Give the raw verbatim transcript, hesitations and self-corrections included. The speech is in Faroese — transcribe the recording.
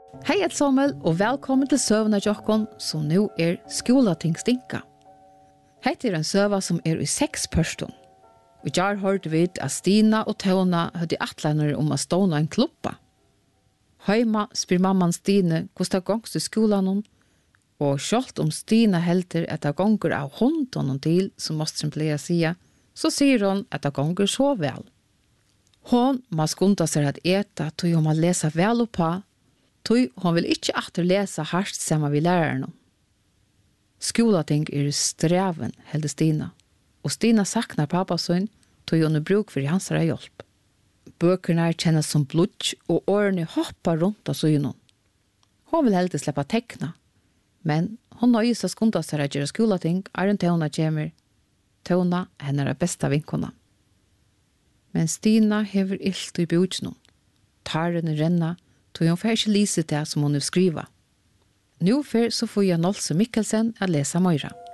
Hej ett Samuel och välkommen till Sövna Jokkon som nu är Skolatingsstinka. Hette är en söva som är i sex person. Och jag hörde vid att Stina och Tona hade atlaner om att ståna en kluppa. Hemma spyr mamman Stine kostar gångs till skolan och självt om Stina helter att det gånger av hunden till som måste som plea säga så säger hon att det gånger så väl. Hon må skunta sig att äta tog hon må läsa väl och på tog hon vill inte att läsa harst samma vi lärarna. Skolating är sträven, helde Stina. Och Stina saknar pappa son tog hon bruk för hans hjälp. Böckerna känns som blodj och årene hoppar runt av synen. Hon vill helt släppa teckna. Men hon nöjer sig skunta sig att göra skolating är en Tona kommer. Tona är hennes bästa vinkona. Men Stina hever illt i bjudsen. Taren renna tog hon för inte lyse det som hon nu skriva. Nu för så får jag Nolse Mikkelsen att läsa Møyra.